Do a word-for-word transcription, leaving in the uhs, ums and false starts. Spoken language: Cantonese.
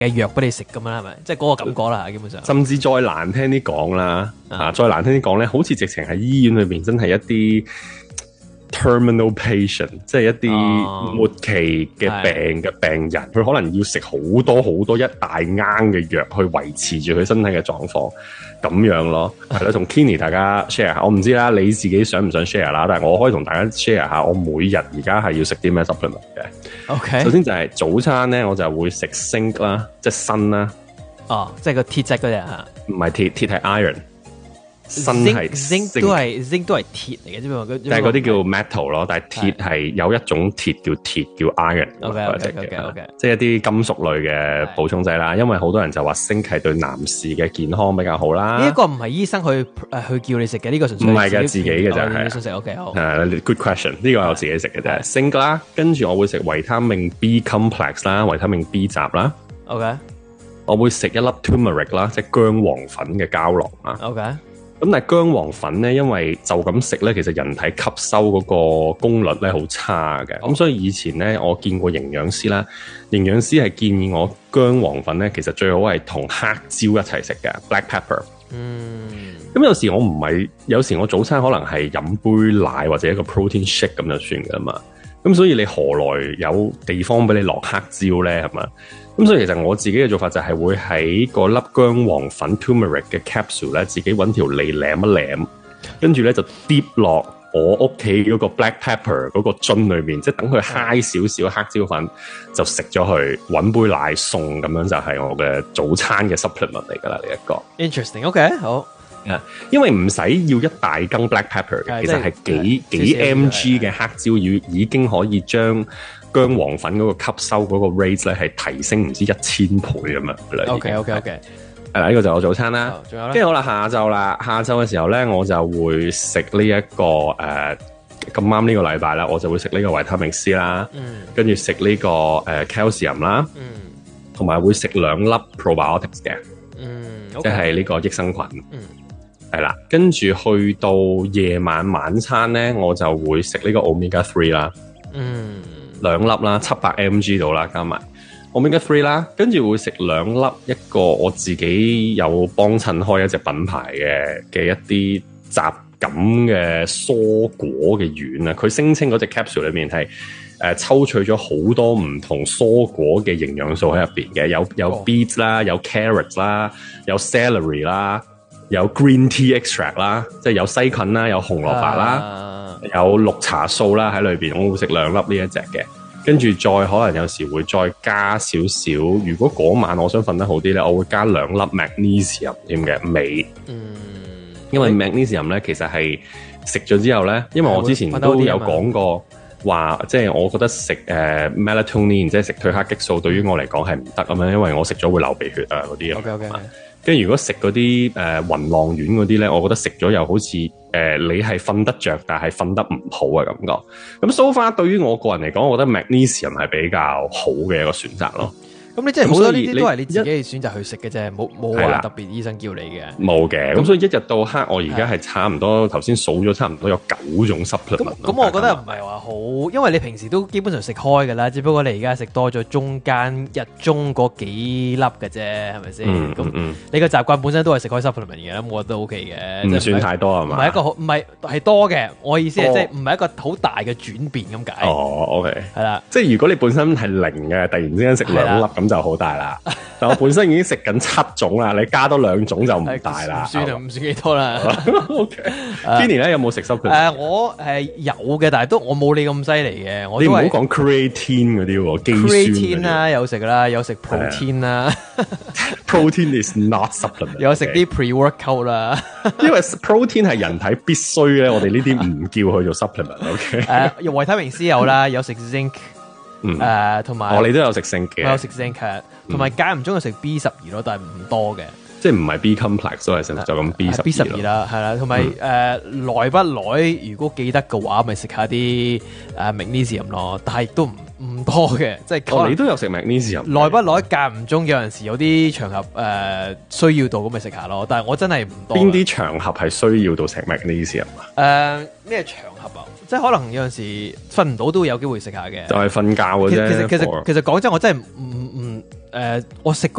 嘅藥俾你食咁樣係咪？即係嗰個感覺啦，基本上。 甚至再難聽啲講啦，啊，再難聽啲講咧，好似直情喺醫院裏邊真係一啲 terminal patient， 即係一啲末期嘅病嘅病人，佢、哦、可能要食好多好多一大罌嘅藥去維持住佢身體嘅狀況，咁樣咯，係啦，同 Kenny 大家 share 下，我唔知啦，你自己想唔想 share 啦？但係我可以同大家 share 下，我每日而家係要食啲咩 supplement 嘅。 OK， 首先就係早餐咧，我就會食 zinc 啦，即係鋅啦。 哦，即係個鐵質嗰隻嚇。唔係鐵，鐵係 iron。鋅係 zinc 都係 zinc 都係鐵嚟嘅啫嘛， 但係嗰啲叫 metal 咯，但係鐵係有一種鐵叫鐵叫 iron。 OK OK OK OK， 即係一啲金屬類嘅補充劑啦。因為好多人就話 zinc 係對男士嘅健康比較好啦。 呢一個唔係醫生去誒去叫你食嘅，呢個純粹唔係嘅，自己嘅就係。 你想食 OK 好。 誒 good question， 呢個係我自己食嘅啫。zinc 啦，跟住我會食維他命 B complex 啦，維他命 B 集啦。 OK， 我會食一粒 turmeric 啦，即係薑黃粉嘅膠囊啦。 OK。 咁但係薑黃粉咧，因為就咁食咧，其實人體吸收嗰個功率咧好差嘅。咁、oh. 所以以前咧，我見過營養師啦，營養師係建議我薑黃粉咧，其實最好係同黑椒一齊食嘅 black pepper。嗯。咁有時我唔係，有時我早餐可能係飲杯奶或者一個 protein shake 咁就算噶嘛。咁所以你何來有地方俾你落黑椒咧？係嘛？咁所以其實我自己嘅做法就係會喺個粒薑黃粉 turmeric 嘅 capsule 咧，自己揾條脷舐一舐，跟住咧就跌落我屋企嗰個 black pepper 嗰個樽裏面，即係等佢嗨少少黑椒粉，就食咗佢，揾杯奶餸咁樣就係我嘅早餐嘅 supplement 嚟㗎啦，呢一個。 Interesting，OK， 好。 因為唔使要一大羹 black pepper 嘅，其實係幾幾 mg 嘅黑椒已已經可以將薑黃粉嗰個吸收嗰個 rate 咧係提升唔知一千倍咁樣啦。 OK OK OK， 係啦，呢個就係我早餐啦。 仲有咧， 跟住好啦，下晝啦，下晝嘅時候咧，我就會食呢一個誒咁啱呢個禮拜啦，我就會食呢個維他命 C 啦，嗯，跟住食呢個誒 calcium 啦，嗯，同埋會食兩粒 probiotics 嘅，嗯，即係呢個益生菌，嗯。係啦，跟住去到夜晚晚餐咧，我就會食呢個 omega 三啦，嗯，兩粒啦，七百 mg 到啦，加埋 omega 三啦，跟住會食兩粒一個我自己有幫襯開一隻品牌嘅嘅一啲雜感嘅蔬果嘅丸啊，佢聲稱嗰隻 capsule 裏面係誒、呃、抽取咗好多唔同蔬果嘅營養素喺入邊嘅，有有 beets 啦，有 carrots 啦，有 celery 啦。有 green tea extract 啦，即係有西芹啦，有紅蘿蔔啦，uh, 有綠茶素啦喺裏邊，我會食兩粒呢一隻嘅，跟住再可能有時會再加少少。如果嗰晚我想瞓得好啲咧，我會加兩粒 magnesium 添嘅鎂。嗯，因為 magnesium 咧其實係食咗之後咧，因為我之前都有講過話，即係我覺得食誒、uh, melatonin 即係食褪黑激素對於我嚟講係唔得咁樣，因為我食咗會流鼻血啊嗰啲。OK OK。跟住如果食嗰啲誒雲浪丸嗰啲咧，我覺得食咗又好似誒、呃、你係瞓得着，但係瞓得唔好嘅感覺。咁 so far 對於我個人嚟講，我覺得 magnesium 係比較好嘅一個選擇咯。咁你即係好多呢啲都係你自己選擇去食嘅啫，冇冇話特別醫生叫你嘅。 冇嘅，咁所以一日到黑，我而家係差唔多頭先數咗差唔多有九種 supplement。 咁我覺得唔係話好，因為你平時都基本上食開㗎啦，只不過你而家食多咗中間日中嗰幾粒嘅啫，係咪先？咁、嗯嗯、你個習慣本身都係食開 supplement 嘅，咁我覺得 OK 嘅。 唔算太多係嘛？ 唔係一個好，唔係係多嘅。我意思係即係唔係一個好大嘅轉變咁解。 哦 ，OK， 係啦， 即係如果你本身係零嘅，突然之間食兩粒咁就好大啦。但我本身已經食緊七種啦，你加多兩種就唔大啦。唔算啊，唔算幾多啦。OK，Kenny 咧有冇食 supplement？誒，我誒有嘅，但係都我冇你咁犀利嘅。我你唔好講 creatine 嗰啲喎，肌酸 creatine 啦，有食啦，有食 protein 啦。 Protein is not supplement。 有食啲 pre-workout 啦， 因為 protein 係人體必須咧，我哋呢啲唔叫佢做 supplement。OK， 誒，維他命 C 有啦，有食 zinc。嗯，誒、呃，同埋， 我哋都有食 zinc 嘅， 我有食 zinc， 同埋間唔中有食 B 十二咯，但係唔多嘅， 即係唔係 B complex 都係食就咁 B 十二 B 十二啦，係啦，同埋誒耐不耐，如果記得嘅話，咪食下啲誒 magnesium 咯，但係都唔唔多嘅，即係、 哦、你都有食 magnesium， 耐不耐間唔中有陣時有啲場合誒、呃、需要到咁咪食下咯，但係我真係唔多。邊啲場合係需要到食 magnesium 啊？ 誒、呃、咩場合啊？即係可能有陣時瞓唔到都有機會食下嘅， 就係、是、瞓覺嘅啫。 其實其實其實講真，我真係唔唔呃、我食